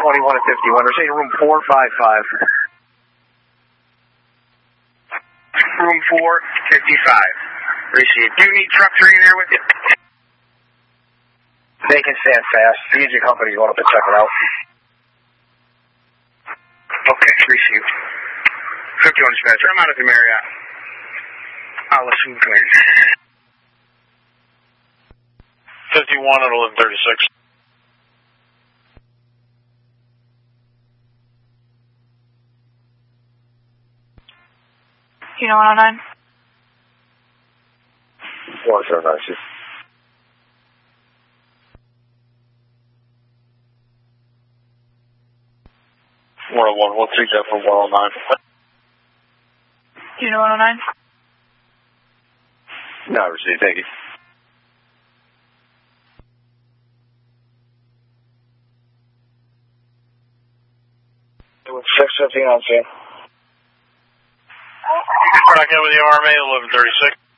21 at 51. We're saying room 455. Room 455. Received. Do you need truck 3 in there with you? They can stand fast. The agent company's going up to check it out. Okay, received. 51 dispatcher. I'm out of the Marriott. I'll listen to it. 51 at 1136. Juno 109. 109. 101, we'll take that for 109. Juno 109. No, received. Thank you. With 615 on scene. Back in with the RMA, 1136.